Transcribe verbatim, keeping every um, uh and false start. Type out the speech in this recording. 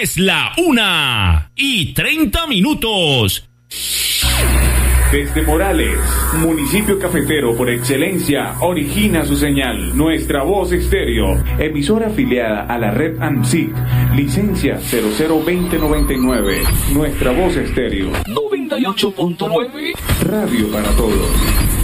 Es la una y treinta minutos. Desde Morales, municipio cafetero por excelencia, origina su señal. Nuestra Voz Estéreo, emisora afiliada a la red ANSIC, licencia cero cero veinte noventa y nueve. Nuestra Voz Estéreo, noventa y ocho punto nueve. Radio para todos.